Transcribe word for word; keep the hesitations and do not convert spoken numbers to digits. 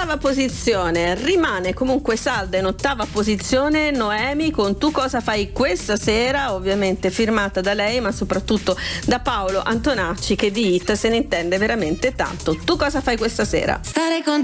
ottava posizione, rimane comunque salda in ottava posizione Noemi con Tu cosa fai questa sera, ovviamente firmata da lei ma soprattutto da Paolo Antonacci, che di hit se ne intende veramente tanto. Tu cosa fai questa sera? Stare con